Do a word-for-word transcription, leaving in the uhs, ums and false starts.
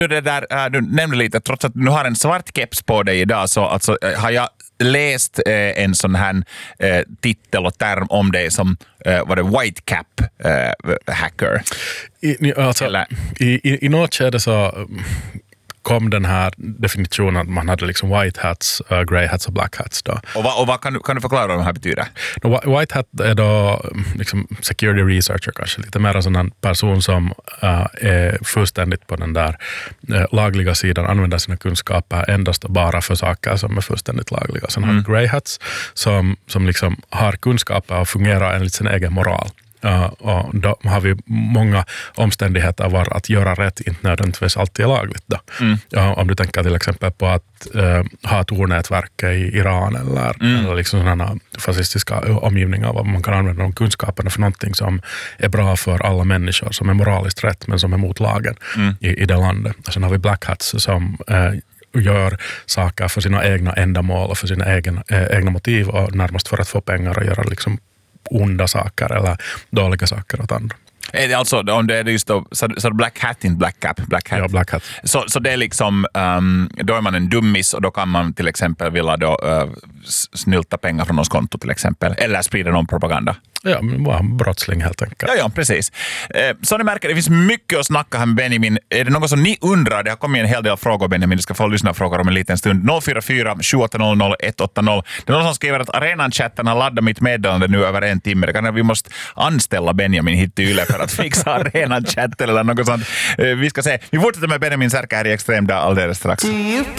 Det där, äh, du nämnde lite, trots att du har en svart keps på dig idag så alltså, har jag läst eh, en sån här eh, titel och term om dig som eh, var det white cap eh, hacker. I, alltså, Eller? i, i, i något skede så kom den här definitionen att man hade liksom white hats, uh, grey hats och black hats då. Och vad, och vad kan, du, kan du förklara vad det här betyder? No, white hat är då liksom security researcher kanske, lite mer en sån person som uh, är fullständigt på den där uh, lagliga sidan, använder sina kunskaper endast och bara för saker som är fullständigt lagliga. Sen mm. har grey hats som, som liksom har kunskaper och fungerar enligt sin egen moral. Uh, och då har vi många omständigheter var att göra rätt inte nödvändigtvis alltid är lagligt. Då. Mm. Uh, om du tänker till exempel på att uh, ha tornätverk i Iran eller, mm. eller liksom sådana fascistiska omgivningar var man kan använda de kunskaperna för någonting som är bra för alla människor, som är moraliskt rätt men som är mot lagen mm. i, i det landet. Och sen har vi black hats som uh, gör saker för sina egna ändamål och för sina egna, äh, egna motiv och närmast för att få pengar och göra liksom onda saker eller dåliga saker åt andra. Är det alltså, om det är just då, så, så black hat inte black cap, black hat. Ja, black hat. Så, så det är liksom, um, då är man en dummis och då kan man till exempel vilja då uh, snylta pengar från oss konto till exempel, eller sprida någon propaganda. Ja, men bara brottsling helt enkelt. Ja, ja, precis. Eh, så ni märker, det finns mycket att snacka här med Benjamin. Är det något som ni undrar? Det har kommit en hel del frågor, Benjamin. Du ska få lyssna frågor om en liten stund. noll fyra fyra sju åtta noll noll ett åtta noll. Det är någon som skriver att arenan-chatten har laddat mitt meddelande nu över en timme. Det kan att vi måste anställa Benjamin hit till Yle för att fixa arenan-chatten eller något sånt. Eh, vi ska se. Vi fortsätter med Benjamin Särkä här i Extrem dag alldeles strax.